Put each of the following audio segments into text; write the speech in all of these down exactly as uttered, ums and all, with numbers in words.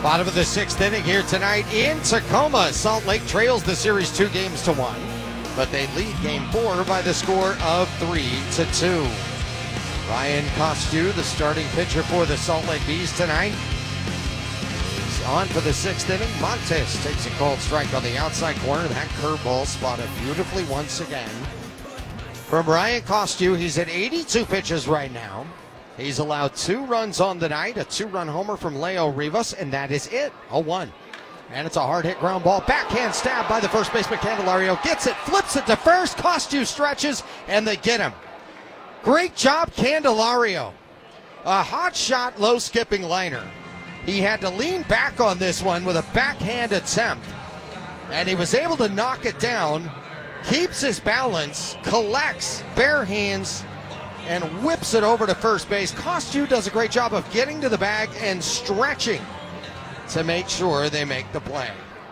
Bottom of the sixth inning here tonight in Tacoma. Salt Lake trails the series two games to one, but they lead game four by the score of three to two. Ryan Costu, the starting pitcher for the Salt Lake Bees tonight, is on for the sixth inning. Montes takes a called strike on the outside corner. That curveball spotted beautifully once again from Ryan Costu. He's at eighty-two pitches right now. He's allowed two runs on the night, a two-run homer from Leo Rivas, and that is it. oh one. And it's a hard-hit ground ball. Backhand stab by the first baseman, Candelario. Gets it, flips it to first. Costu stretches, and they get him. Great job, Candelario. A hot shot, low-skipping liner. He had to lean back on this one with a backhand attempt, and he was able to knock it down, keeps his balance, collects, bare hands, and whips it over to first base. Costu does a great job of getting to the bag and stretching to make sure they make the play.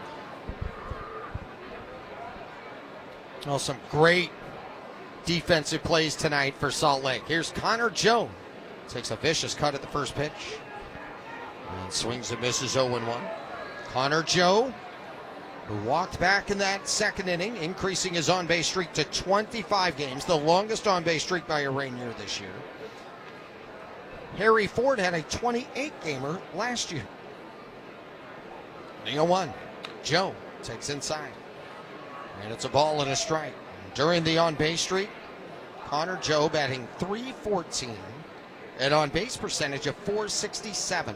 Oh, some great defensive plays tonight for Salt Lake. Here's Connor Joe. Takes a vicious cut at the first pitch and swings and misses. oh one. Connor Joe, who walked back in that second inning, increasing his on-base streak to twenty-five games, the longest on-base streak by a Rainier this year. Harry Ford had a twenty-eight gamer last year. oh one. Joe takes inside, and it's a ball and a strike. During the on-base streak, Connor Joe batting three fourteen, an on-base percentage of four sixty-seven.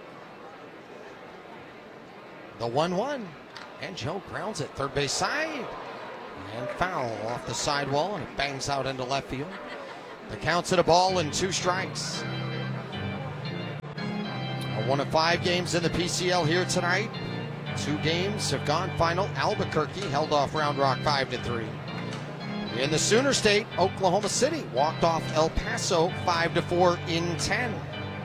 The one one. And Joe grounds it third base side. And foul off the sidewall, and it bangs out into left field. The count's at a ball and two strikes. A one of five games in the P C L here tonight. Two games have gone final. Albuquerque held off Round Rock five to three. In the Sooner State, Oklahoma City walked off El Paso five to four in ten.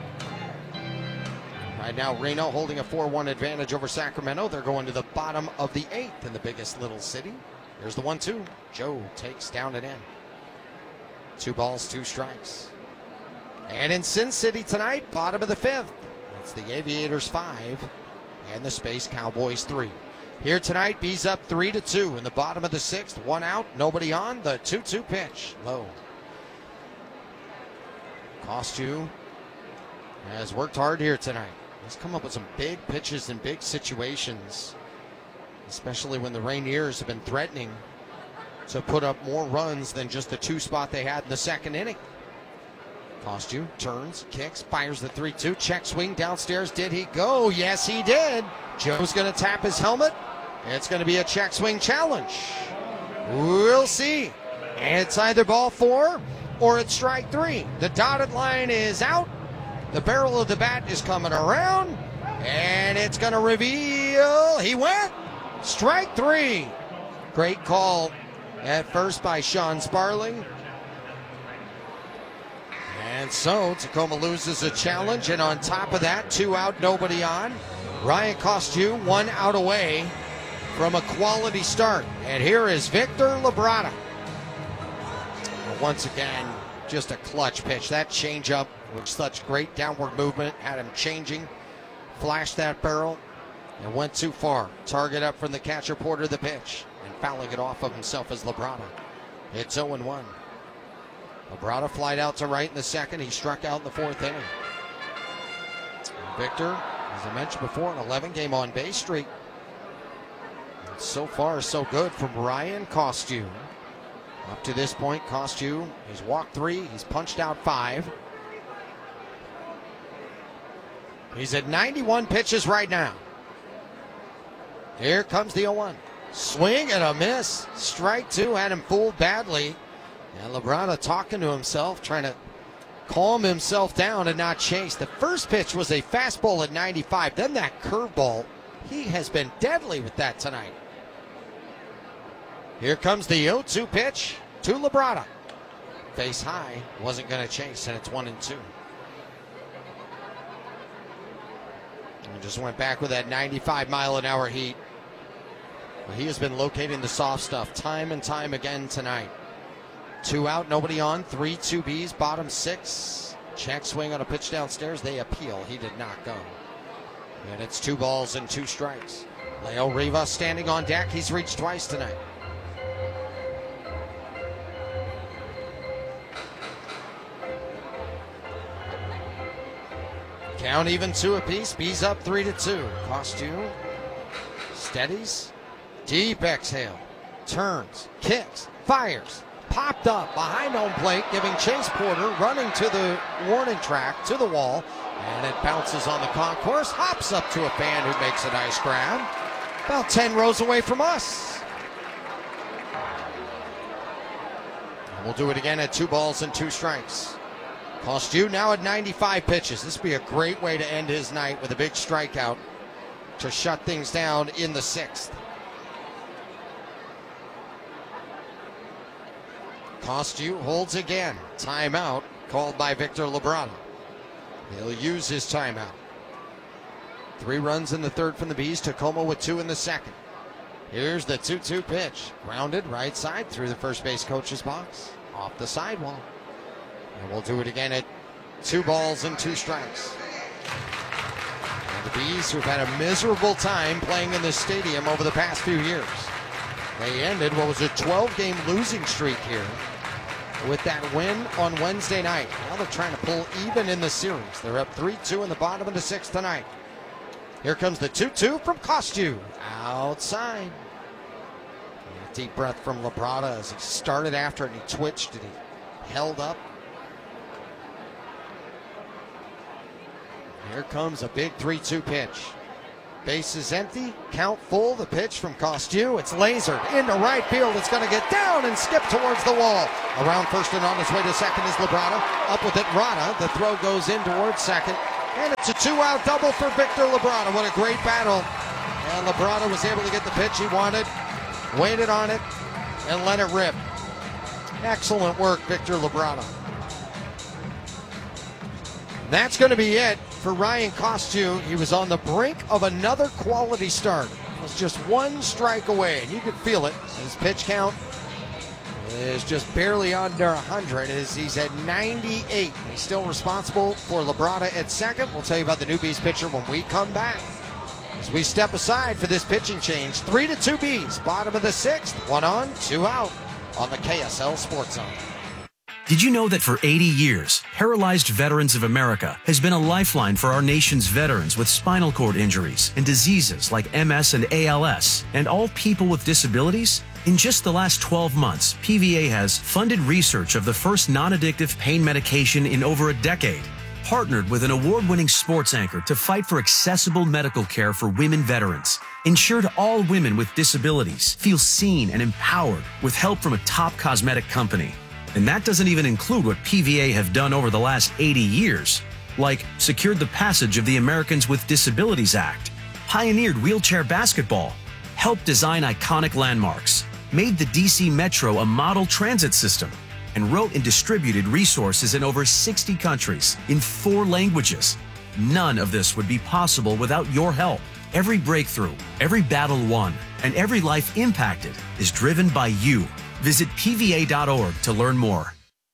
Right now, Reno holding a four one advantage over Sacramento. They're going to the bottom of the eighth in the biggest little city. Here's the one two. Joe takes down and in. Two balls, two strikes. And in Sin City tonight, bottom of the fifth. It's the Aviators five and the Space Cowboys three. Here tonight, Bees up three to two in the bottom of the sixth. One out, nobody on. The two two pitch, low. Costu has worked hard here tonight. He's come up with some big pitches in big situations, especially when the Rainiers have been threatening to put up more runs than just the two spot they had in the second inning. Costu turns, kicks, fires the three two, check swing downstairs. Did he go? Yes, he did. Joe's going to tap his helmet. It's going to be a check swing challenge. We'll see. It's either ball four or it's strike three. The dotted line is out. The barrel of the bat is coming around, and it's going to reveal. He went. Strike three. Great call at first by Sean Sparling. And so Tacoma loses a challenge, and on top of that, two out, nobody on. Ryan Costu one out away from a quality start. And here is Victor Labrada. Once again, just a clutch pitch. That changeup with such great downward movement had him changing, flashed that barrel, and went too far. Target up from the catcher Porter the pitch, and fouling it off of himself as Labrada. It's oh one. Labrada flied out to right in the second. He struck out in the fourth inning. Victor, as I mentioned before, an eleven game on base streak. And so far, so good from Ryan Costu. Up to this point, Costu, he's walked three, he's punched out five. He's at ninety-one pitches right now. Here comes the oh one. Swing and a miss. Strike two, had him fooled badly. And Labrada talking to himself, trying to calm himself down and not chase. The first pitch was a fastball at ninety-five. Then that curveball. He has been deadly with that tonight. Here comes the oh two pitch to Labrada. Face high, wasn't going to chase, and it's one and two. And just went back with that ninety-five mile an hour heat. Well, he has been locating the soft stuff time and time again tonight. Two out, nobody on, three two Bs, bottom six. Check swing on a pitch downstairs. They appeal. He did not go. And it's two balls and two strikes. Leo Rivas standing on deck. He's reached twice tonight. Count even two apiece. B's up three to two. Costu steadies. Deep exhale. Turns. Kicks. Fires. Popped up behind home plate, giving Chase Porter running to the warning track, to the wall. And it bounces on the concourse. Hops up to a fan who makes a nice grab. About ten rows away from us. And we'll do it again at two balls and two strikes. Costu now at ninety-five pitches. This would be a great way to end his night with a big strikeout to shut things down in the sixth. Costu holds again. Timeout called by Victor Labrada. He'll use his timeout. Three runs in the third from the Bees. Tacoma with two in the second. Here's the two two pitch. Grounded right side through the first base coach's box. Off the sidewall. And we'll do it again at two balls and two strikes. And the Bees, who've had a miserable time playing in this stadium over the past few years. They ended what was a twelve-game losing streak here with that win on Wednesday night. Now they're trying to pull even in the series. They're up three two in the bottom of the sixth tonight. Here comes the two two from Costu. Outside. And a deep breath from Labrada as he started after it and he twitched and he held up. Here comes a big three two pitch. Base is empty, count full, the pitch from Costu. It's lasered into right field. It's going to get down and skip towards the wall. Around first and on his way to second is Labrada. Up with it, Rada. The throw goes in towards second. And it's a two-out double for Victor Labrada. What a great battle. And Labrada was able to get the pitch he wanted, waited on it, and let it rip. Excellent work, Victor Labrada. That's going to be it for Ryan Costu. He was on the brink of another quality start. It was just one strike away, and you could feel it. His pitch count is just barely under one hundred as he's at ninety-eight. He's still responsible for Labrada at second. We'll tell you about the new Bees pitcher when we come back. As we step aside for this pitching change, three to two Bees, bottom of the sixth, one on, two out on the K S L Sports Zone. Did you know that for eighty years, Paralyzed Veterans of America has been a lifeline for our nation's veterans with spinal cord injuries and diseases like M S and A L S, and all people with disabilities? In just the last twelve months, P V A has funded research of the first non-addictive pain medication in over a decade, partnered with an award-winning sports anchor to fight for accessible medical care for women veterans, ensured all women with disabilities feel seen and empowered with help from a top cosmetic company. And that doesn't even include what P V A have done over the last eighty years, like secured the passage of the Americans with Disabilities Act, pioneered wheelchair basketball, helped design iconic landmarks, made the D C Metro a model transit system, and wrote and distributed resources in over sixty countries in four languages. None of this would be possible without your help. Every breakthrough, every battle won, and every life impacted is driven by you. Visit P V A dot org to learn more.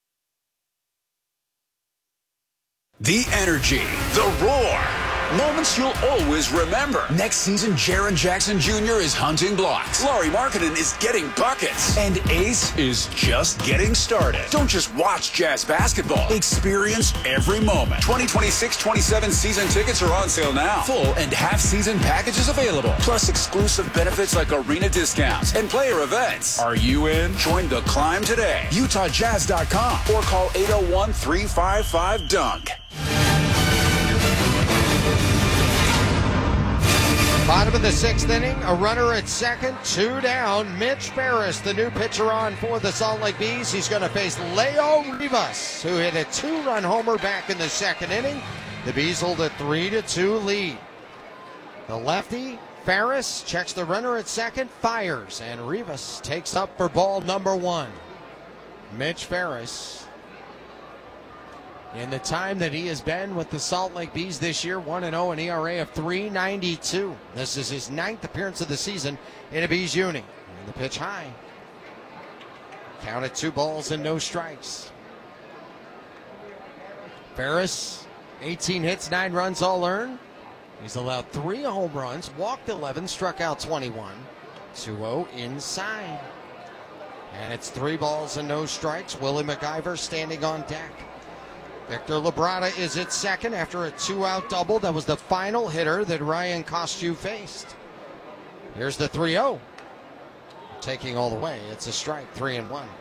The energy, the roar, moments you'll always remember. Next season, Jaren Jackson Junior is hunting blocks. Laurie Markkinen is getting buckets. And Ace is just getting started. Don't just watch Jazz basketball. Experience every moment. twenty twenty-six twenty-seven season tickets are on sale now. Full and half-season packages available. Plus exclusive benefits like arena discounts and player events. Are you in? Join the climb today. Utah Jazz dot com or call eight oh one, three five five, dunk. Bottom of the sixth inning, a runner at second, two down. Mitch Ferris, the new pitcher on for the Salt Lake Bees. He's going to face Leo Rivas, who hit a two-run homer back in the second inning. The Bees hold a three to two lead. The lefty, Ferris, checks the runner at second, fires, and Rivas takes up for ball number one. Mitch Ferris, in the time that he has been with the Salt Lake Bees this year, one and oh, an E R A of three ninety-two. This is his ninth appearance of the season in a Bees uni. And the pitch high. Counted two balls and no strikes. Ferris, eighteen hits, nine runs all earned. He's allowed three home runs, walked eleven, struck out twenty-one. two oh inside. And it's three balls and no strikes. Willie MacIver standing on deck. Victor Labrada is at second after a two-out double. That was the final hitter that Ryan Kostu faced. Here's the three oh. Taking all the way. It's a strike, three and one.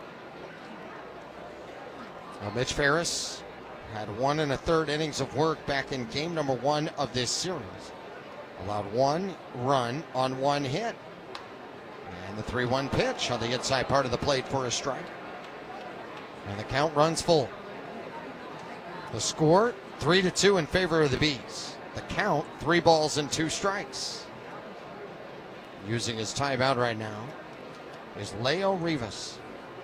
Now Mitch Ferris had one and a third innings of work back in game number one of this series. Allowed one run on one hit. And the three one pitch on the inside part of the plate for a strike. And the count runs full. The score, three to two in favor of the Bees. The count, three balls and two strikes. Using his timeout right now is Leo Rivas.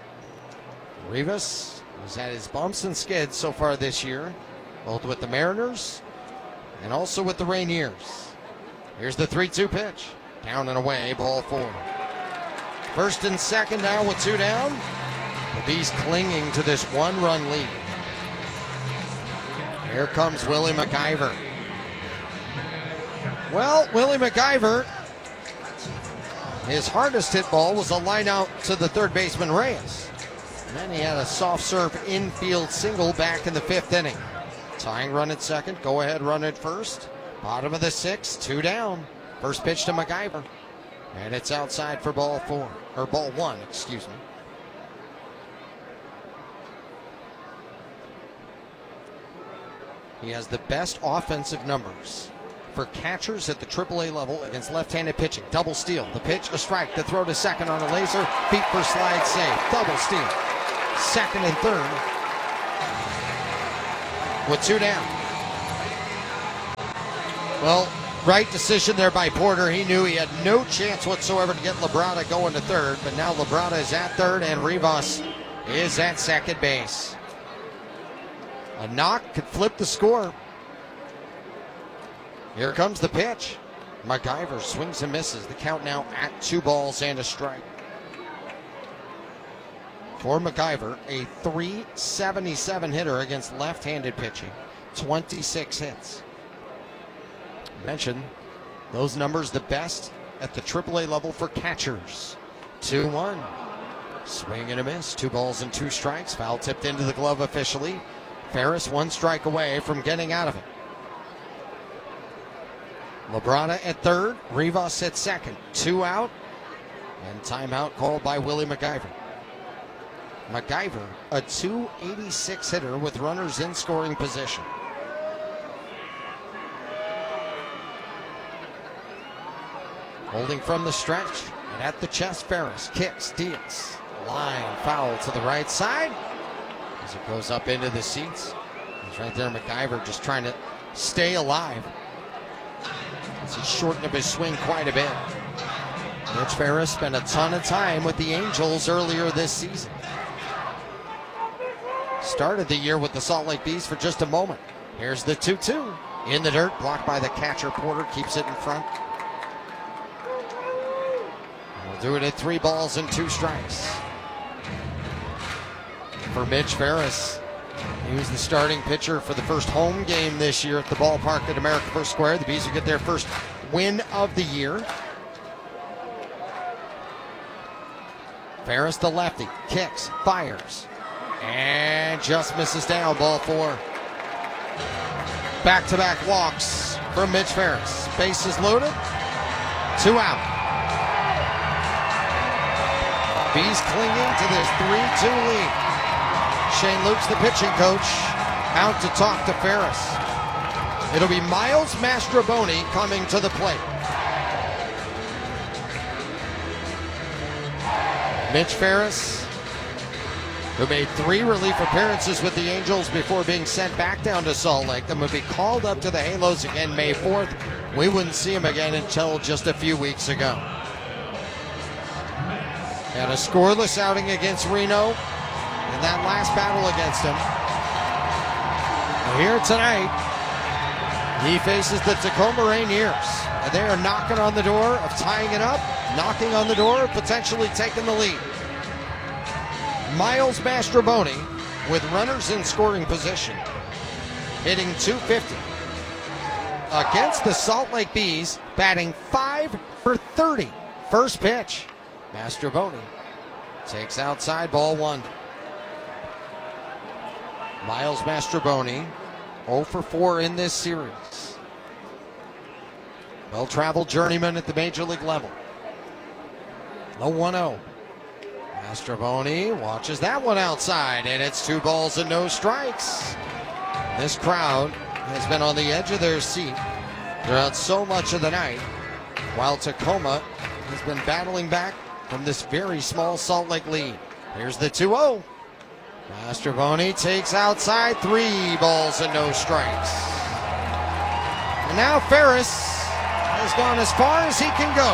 Rivas has had his bumps and skids so far this year, both with the Mariners and also with the Rainiers. Here's the three two pitch. Down and away, ball four. First and second now with two down. The Bees clinging to this one-run lead. Here comes Willie MacIver. Well, Willie MacIver, his hardest hit ball was a line out to the third baseman Reyes. And then he had a soft serve infield single back in the fifth inning. Tying run at second, go ahead run at first. Bottom of the sixth, two down. First pitch to MacIver. And it's outside for ball four, or ball one, excuse me. He has the best offensive numbers for catchers at the triple A level against left-handed pitching. Double steal. The pitch, a strike. The throw to second on a laser. Feet first slide save. Double steal. Second and third with two down. Well, right decision there by Porter. He knew he had no chance whatsoever to get Labrada going to third, but now Labrada is at third and Rivas is at second base. A knock could flip the score. Here comes the pitch. MacIver swings and misses. The count now at two balls and a strike. For MacIver, a three seventy-seven hitter against left-handed pitching. twenty-six hits. Mentioned those numbers the best at the triple A level for catchers. two one. Swing and a miss. Two balls and two strikes. Foul tipped into the glove officially. Ferris one strike away from getting out of it. Labrada at third, Rivas at second. Two out, and timeout called by Willie MacIver. MacIver, a two eighty-six hitter with runners in scoring position. Holding from the stretch, and at the chest, Ferris kicks, deals. Line foul to the right side. As it goes up into the seats. He's right there, MacIver just trying to stay alive. As he shortened up his swing quite a bit. Mitch Ferris spent a ton of time with the Angels earlier this season. Started the year with the Salt Lake Bees for just a moment. Here's the two two. In the dirt, blocked by the catcher. Porter keeps it in front. And we'll do it at three balls and two strikes. For Mitch Ferris, he was the starting pitcher for the first home game this year at the ballpark at America First Square. The Bees will get their first win of the year. Ferris, the lefty, kicks, fires, and just misses down. Ball four. Back-to-back walks from Mitch Ferris. Bases loaded. Two out. Bees clinging to this three two lead. Shane Luke's the pitching coach, out to talk to Ferris. It'll be Miles Mastrobuoni coming to the plate. Mitch Ferris, who made three relief appearances with the Angels before being sent back down to Salt Lake, and would be called up to the Halos again May fourth. We wouldn't see him again until just a few weeks ago. And a scoreless outing against Reno in that last battle against him. Here tonight, he faces the Tacoma Rainiers, and they are knocking on the door of tying it up, knocking on the door of potentially taking the lead. Miles Mastrobuoni, with runners in scoring position, hitting two fifty. against the Salt Lake Bees, batting five for thirty. First pitch, Mastrobuoni takes outside, ball one. Miles Mastrobuoni, oh for four in this series. Well-traveled journeyman at the major league level. The one oh. Mastrobuoni watches that one outside, and it's two balls and no strikes. This crowd has been on the edge of their seat throughout so much of the night, while Tacoma has been battling back from this very small Salt Lake lead. Here's the two oh. Mastrobuoni takes outside, three balls and no strikes. And now Ferris has gone as far as he can go.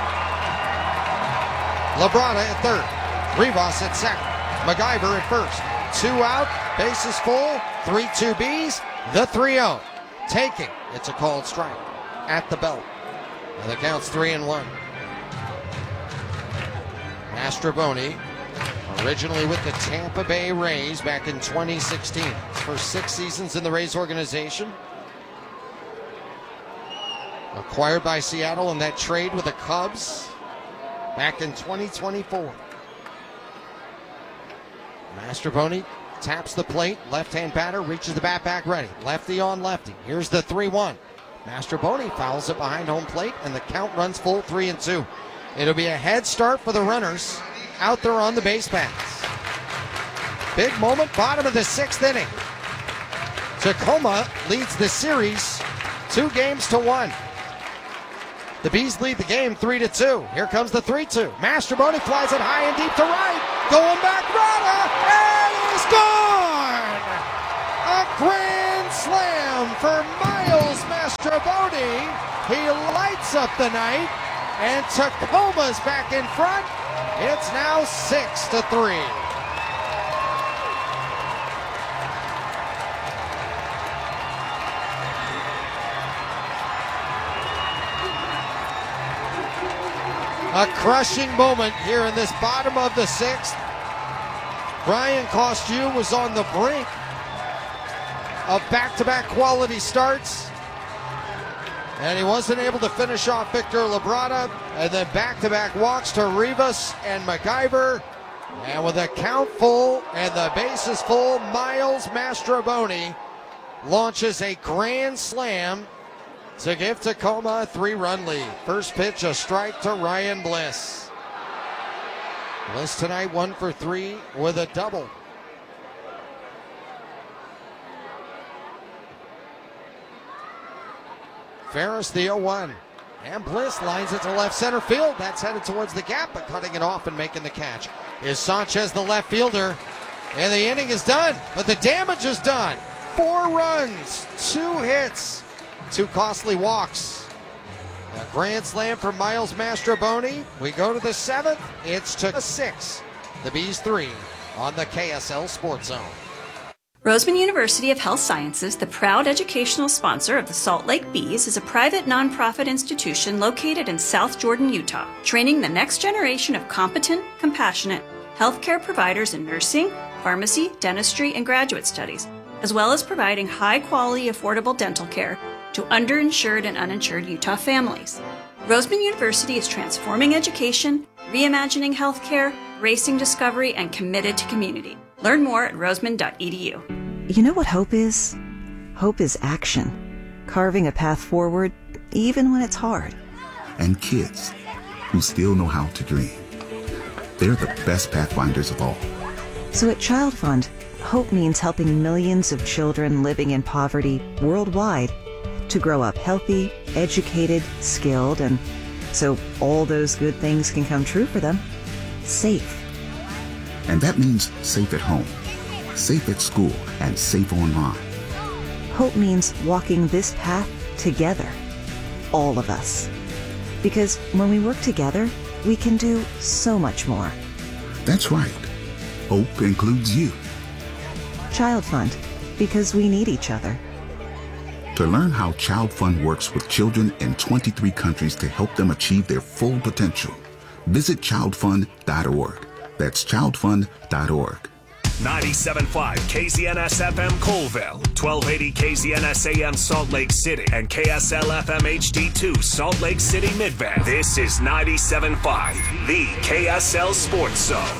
Labrada at third, Rivas at second, MacGyver at first. Two out, bases full, three two Bs, the three oh. Taking, it's a called strike at the belt. And the count's three and one. Mastrobuoni, originally with the Tampa Bay Rays back in twenty sixteen. His first six seasons in the Rays organization. Acquired by Seattle in that trade with the Cubs back in twenty twenty-four. Mastrobuoni taps the plate, left-hand batter, reaches the bat back ready. Lefty on lefty. Here's the three one. Mastrobuoni fouls it behind home plate, and the count runs full, three and two. It'll be a head start for the runners out there on the base paths. Big moment, bottom of the sixth inning. Tacoma leads the series two games to one. The Bees lead the game three to two. Here comes the three two. Mastrobuoni flies it high and deep to right. Going back, Rada, and he's gone! A grand slam for Miles Mastrobuoni. He lights up the night, and Tacoma's back in front. It's now six to three. A crushing moment here in this bottom of the sixth. Brian Costu was on the brink of back-to-back quality starts, and he wasn't able to finish off Victor Labrada, and then back-to-back walks to Rivas and MacGyver. And with a count full and the bases full, Miles Mastrobuoni launches a grand slam to give Tacoma a three-run lead. First pitch, a strike to Ryan Bliss. Bliss tonight one for three with a double. Ferris the oh one. And Bliss lines it to left center field. That's headed towards the gap, but cutting it off and making the catch is Sanchez, the left fielder. And the inning is done, but the damage is done. Four runs, two hits, two costly walks. A grand slam for Miles Mastrobuoni. We go to the seventh. It's to six. The Bees three on the K S L Sports Zone. Roseman University of Health Sciences, the proud educational sponsor of the Salt Lake Bees, is a private nonprofit institution located in South Jordan, Utah, training the next generation of competent, compassionate healthcare providers in nursing, pharmacy, dentistry, and graduate studies, as well as providing high-quality, affordable dental care to underinsured and uninsured Utah families. Roseman University is transforming education, reimagining healthcare, racing discovery, and committed to community. Learn more at roseman dot e d u. You know what hope is? Hope is action. Carving a path forward, even when it's hard. And kids who still know how to dream. They're the best pathfinders of all. So at Child Fund, hope means helping millions of children living in poverty worldwide to grow up healthy, educated, skilled, and so all those good things can come true for them. Safe. And that means safe at home, safe at school, and safe online. Hope means walking this path together, all of us. Because when we work together, we can do so much more. That's right. Hope includes you. Child Fund, because we need each other. To learn how Child Fund works with children in twenty-three countries to help them achieve their full potential, visit child fund dot org. That's child fund dot org. ninety-seven point five K Z N S F M Colville, twelve eighty K Z N S A M Salt Lake City, and K S L F M H D two Salt Lake City Midvale. This is ninety-seven point five, the K S L Sports Zone.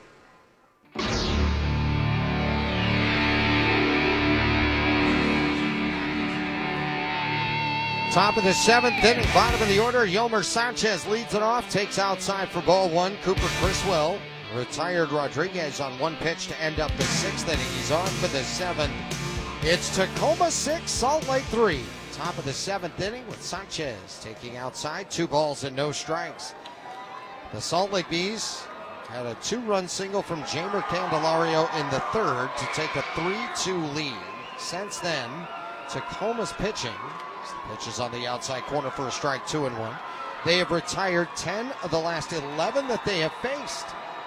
Top of the seventh inning, bottom of the order. Yolmer Sanchez leads it off, takes outside for ball one. Cooper Criswell retired Rodriguez on one pitch to end up the sixth inning. He's on for the seventh. It's Tacoma six, Salt Lake three. Top of the seventh inning with Sanchez taking outside, two balls and no strikes. The Salt Lake Bees had a two-run single from Jamer Candelario in the third to take a three two lead. Since then, Tacoma's pitching. The pitch is on the outside corner for a strike, two and one. They have retired ten of the last eleven that they have faced.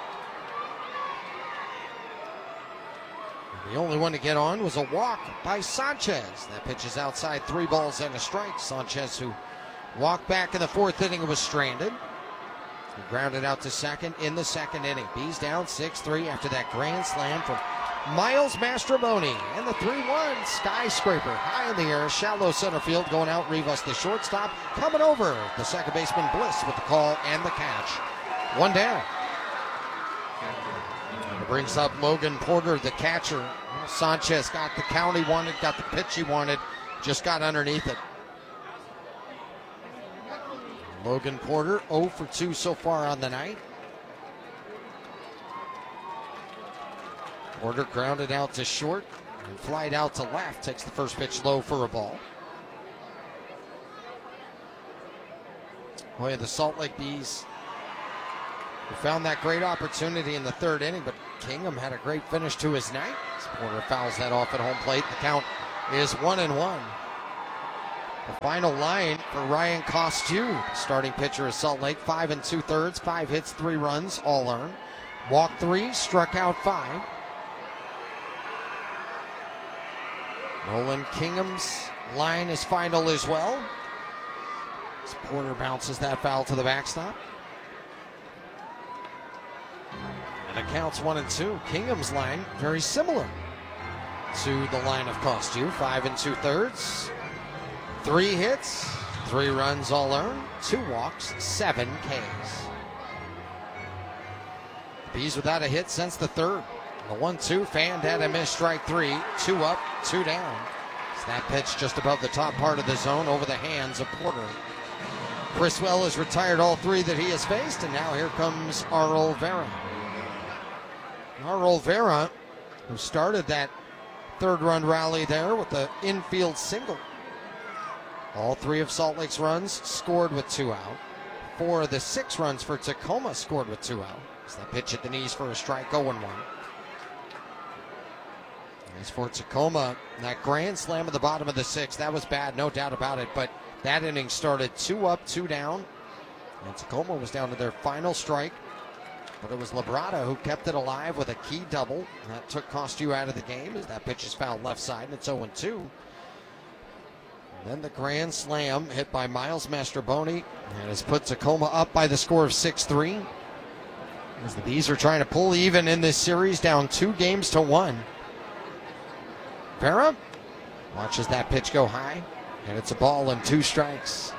The only one to get on was a walk by Sanchez. That pitch is outside, three balls and a strike. Sanchez, who walked back in the fourth inning, was stranded. He grounded out to second in the second inning. Bees down six three after that grand slam from Miles Mastrobuoni. And the three one skyscraper high in the air, shallow center field, going out. Rivas, the shortstop, coming over. The second baseman, Bliss, with the call and the catch. One down. It brings up Logan Porter, the catcher. Sanchez got the count he wanted, got the pitch he wanted, just got underneath it. Logan Porter, oh for two so far on the night. Porter grounded out to short and flied out to left. Takes the first pitch low for a ball. Boy, the Salt Lake Bees found that great opportunity in the third inning, but Kingham had a great finish to his night. Porter fouls that off at home plate. The count is one and one. The final line for Ryan Costu, the starting pitcher of Salt Lake, five and two thirds, five hits, three runs, all earned. Walked three, struck out five. Nolan Kingham's line is final as well. As Porter bounces that foul to the backstop. And it counts one and two. Kingham's line very similar to the line of Costu. Five and two thirds, three hits, three runs all earned, two walks, seven Ks. The Bees without a hit since the third. The one two, fanned had a missed strike three, two up, two down. Snap pitch just above the top part of the zone over the hands of Porter. Criswell has retired all three that he has faced, and now here comes Arl Vera. Arl Vera, who started that third run rally there with the infield single. All three of Salt Lake's runs scored with two out. Four of the six runs for Tacoma scored with two out. It's that pitch at the knees for a strike, oh and one. As for Tacoma, that grand slam at the bottom of the sixth, that was bad, no doubt about it, but that inning started two up, two down, and Tacoma was down to their final strike. But it was Labrada who kept it alive with a key double. That took Costu out of the game as that pitch is fouled left side, and it's oh and two. And then the grand slam hit by Miles Mastrobuoni and has put Tacoma up by the score of six three. As the Bees are trying to pull even in this series, down two games to one. Vera watches that pitch go high, and it's a ball and two strikes.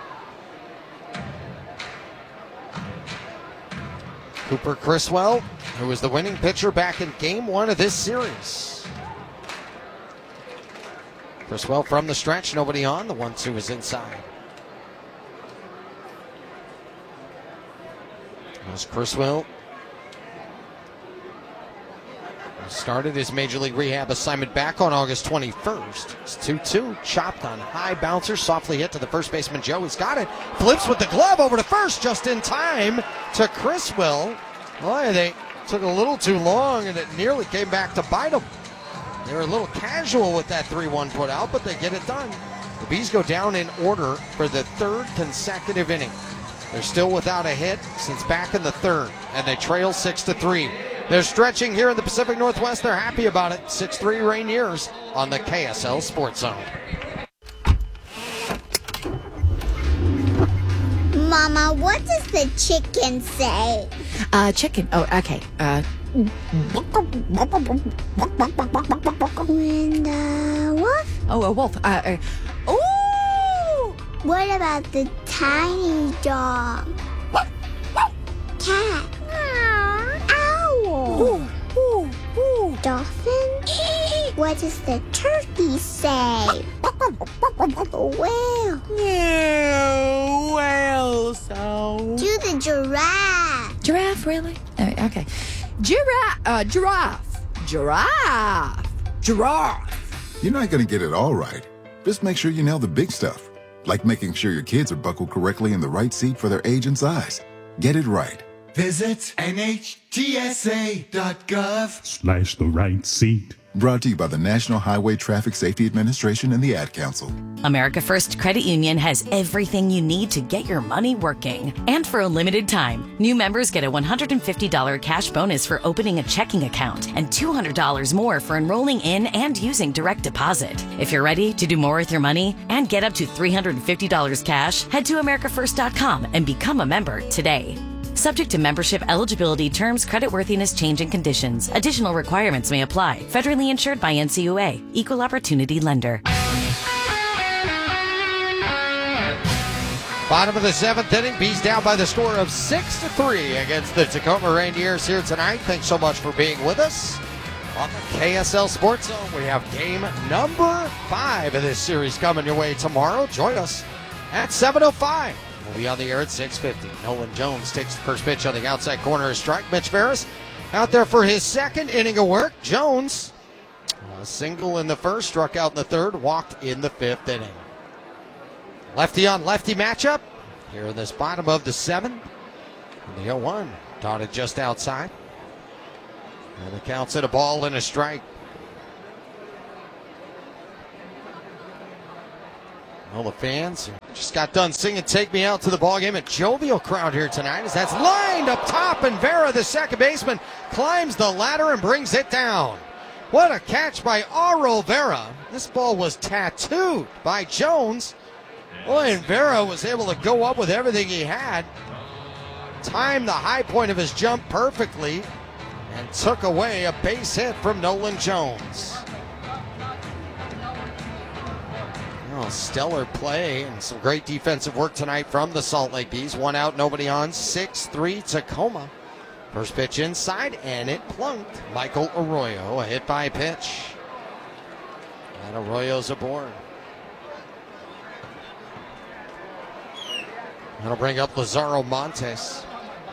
Cooper Criswell, who was the winning pitcher back in game one of this series. Criswell from the stretch, nobody on. The one two is inside. As Criswell started his Major League Rehab assignment back on August twenty-first. It's two two, chopped on high bouncer, softly hit to the first baseman Joe. He's got it, flips with the glove over to first, just in time to Criswell. Boy, they took a little too long, and it nearly came back to bite them. They were a little casual with that three one put out, but they get it done. The Bees go down in order for the third consecutive inning. They're still without a hit since back in the third, and they trail six to three. They're stretching here in the Pacific Northwest. They're happy about it. six three Rainiers on the K S L Sports Zone. Mama, what does the chicken say? Uh, chicken. Oh, okay. Uh, And uh, wolf? Oh, a wolf. Uh, uh, ooh! What about the tiny dog? Cat? Owl? Ooh, ooh, ooh. Dolphin? What does the turkey say? Whale? Yeah, whale sound. Do the giraffe. Giraffe, really? Uh, okay. Giraffe, uh, giraffe, giraffe, giraffe. You're not going to get it all right. Just make sure you nail the big stuff, like making sure your kids are buckled correctly in the right seat for their age and size. Get it right. Visit N H T S A dot gov slash the right seat. Brought to you by the National Highway Traffic Safety Administration and the Ad Council. America First Credit Union has everything you need to get your money working. And for a limited time, new members get a one hundred fifty dollars cash bonus for opening a checking account and two hundred dollars more for enrolling in and using direct deposit. If you're ready to do more with your money and get up to three hundred fifty dollars cash, head to America First dot com and become a member today. Subject to membership eligibility, terms, creditworthiness, change, and conditions. Additional requirements may apply. Federally insured by N C U A. Equal Opportunity Lender. Bottom of the seventh inning. Bees down by the score of six to three against the Tacoma Rainiers here tonight. Thanks so much for being with us on the K S L Sports Zone. We have game number five of this series coming your way tomorrow. Join us at seven oh five. We'll be on the air at six fifty. Nolan Jones takes the first pitch on the outside corner of strike. Mitch Ferris out there for his second inning of work. Jones, a single in the first, struck out in the third, walked in the fifth inning. Lefty on lefty matchup here in this bottom of the seventh. And the oh one dotted just outside. And the count's at a ball and a strike. All the fans just got done singing "Take Me Out to the Ball Game." A jovial crowd here tonight as that's lined up top, and Vera, the second baseman, climbs the ladder and brings it down. What a catch by Aurel Vera. This ball was tattooed by Jones. Boy, and Vera was able to go up with everything he had, timed the high point of his jump perfectly, and took away a base hit from Nolan Jones. Oh, stellar play and some great defensive work tonight from the Salt Lake Bees. One out, nobody on, six three Tacoma. First pitch inside, and it plunked Michael Arroyo, a hit by pitch. And Arroyo's aboard. That'll bring up Lazaro Montes.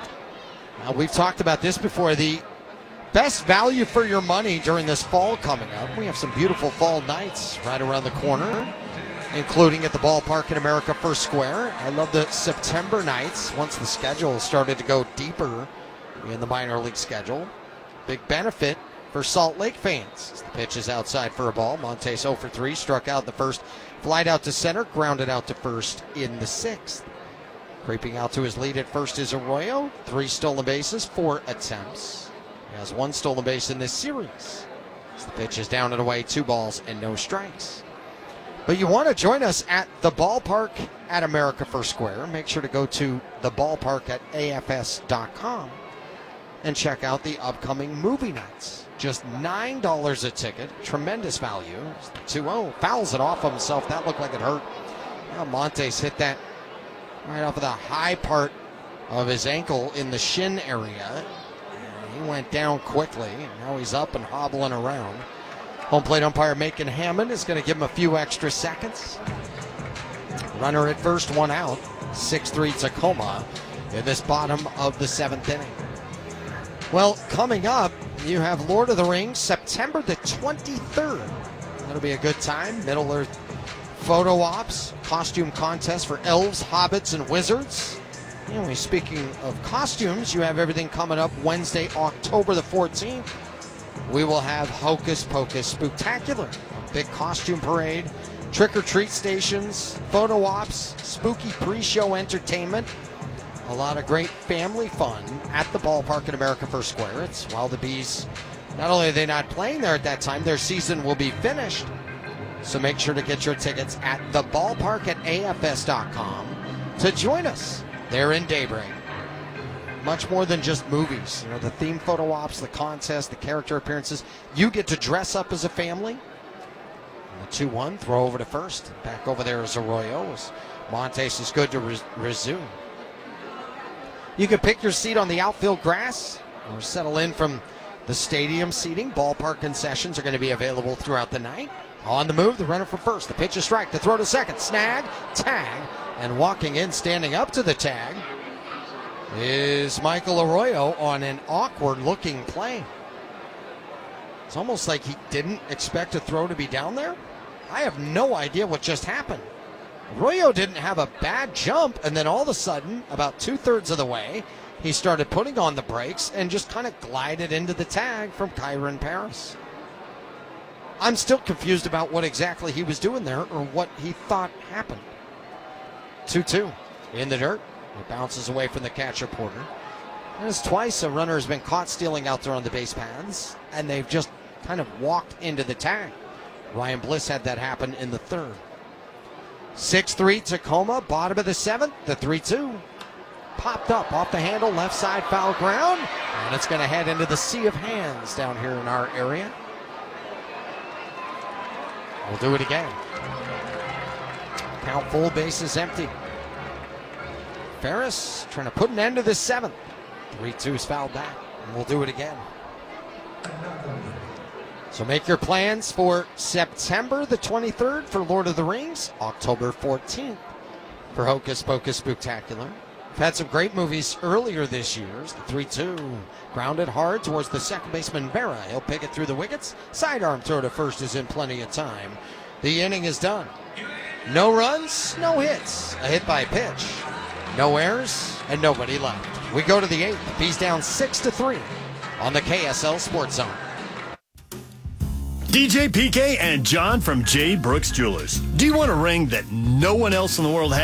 Now, we've talked about this before. The best value for your money during this fall coming up. We have some beautiful fall nights right around the corner, including at the ballpark in America First Square. I love the September nights once the schedule started to go deeper in the minor league schedule. Big benefit for Salt Lake fans. The pitch is outside for a ball. Montes oh for three, struck out in the first, flied out to center, grounded out to first in the sixth. Creeping out to his lead at first is Arroyo. Three stolen bases, four attempts. He has one stolen base in this series. As the pitch is down and away, two balls and no strikes. But you want to join us at the ballpark at America First Square. Make sure to go to the ballpark at A F S dot com and check out the upcoming movie nights. Just nine dollars a ticket. Tremendous value. two oh fouls it off of himself. That looked like it hurt. Well, Montes hit that right off of the high part of his ankle in the shin area. He went down quickly, and now he's up and hobbling around. Home plate umpire Macon Hammond is going to give him a few extra seconds. Runner at first, one out. six three Tacoma in this bottom of the seventh inning. Well, coming up, you have Lord of the Rings, September the twenty-third. That'll be a good time. Middle-earth photo ops, costume contest for elves, hobbits, and wizards. Anyway, speaking of costumes, you have everything coming up Wednesday, October the fourteenth. We will have Hocus Pocus Spooktacular, a big costume parade, trick-or-treat stations, photo ops, spooky pre-show entertainment, a lot of great family fun at the ballpark at America First Square. It's while the Bees, not only are they not playing there at that time, their season will be finished. So make sure to get your tickets at the ballpark at A F S dot com to join us there in Daybreak. much more than just movies. You know, the theme photo ops, the contest, the character appearances. You get to dress up as a family. And the two one, throw over to first. Back over there is Arroyo. As Montes is good to res- resume. You can pick your seat on the outfield grass or settle in from the stadium seating. Ballpark concessions are going to be available throughout the night. On the move, the runner for first. The pitch is strike. The throw to second. Snag, tag, and walking in, standing up to the tag, is Michael Arroyo on an awkward-looking play. It's almost like he didn't expect a throw to be down there. I have no idea what just happened. Arroyo didn't have a bad jump, and then all of a sudden, about two-thirds of the way, he started putting on the brakes and just kind of glided into the tag from Kyron Paris. I'm still confused about what exactly he was doing there or what he thought happened. two two in the dirt. It bounces away from the catcher, Porter. There's twice a runner has been caught stealing out there on the base paths, and they've just kind of walked into the tag. Ryan Bliss had that happen in the third. six three Tacoma, bottom of the seventh, the three two. Popped up off the handle, left side foul ground, and it's going to head into the sea of hands down here in our area. We'll do it again. Count full, bases empty. Ferris trying to put an end to the seventh. three two is fouled back, and we'll do it again. So make your plans for September the twenty-third for Lord of the Rings, October fourteenth for Hocus Pocus Spooktacular. We've had some great movies earlier this year. The three two grounded hard towards the second baseman Vera. He'll pick it through the wickets. Sidearm throw to first is in plenty of time. The inning is done. No runs, no hits. A hit by pitch. No errors, and nobody left. We go to the eighth. The Bees down six to three on the K S L Sports Zone. D J P K and John from J. Brooks Jewelers. Do you want a ring that no one else in the world has?